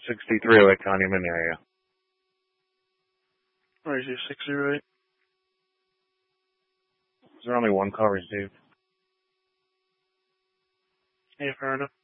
63 Lake Monument area. Where is you, 608? Is there only one call received? Yeah, fair enough.